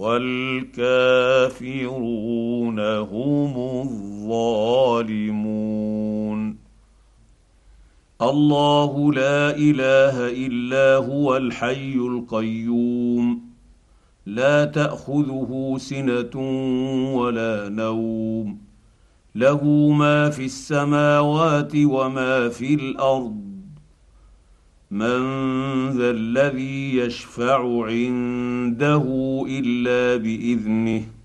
والكافرون هم الظالمون. الله لا اله الا هو الحي القيوم، لا تاخذه سنه ولا نوم، له ما في السماوات وما في الارض. من ذا الذي يشفع عنده الا باذنه،